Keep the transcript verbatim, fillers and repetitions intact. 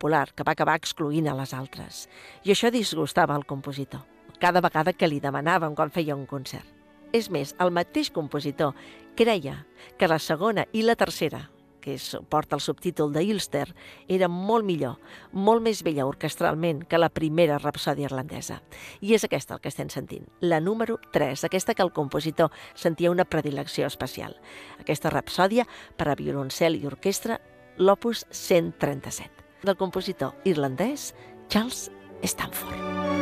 popular que va acabar excloent a les altres. I això disgustava el compositor, cada vegada que li demanaven quan feia un concert. És més, el mateix compositor creia que la segona i la tercera, que és, porta el subtítol de Ilster, era molt millor, molt més bella orquestralment que la primera rapsòdia irlandesa. I és aquesta el que estem sentint, la número tres, aquesta que el compositor sentia una predilecció especial. Aquesta rapsòdia per a violoncel i orquestra, l'opus cent trenta-set, del compositor irlandès Charles Stanford.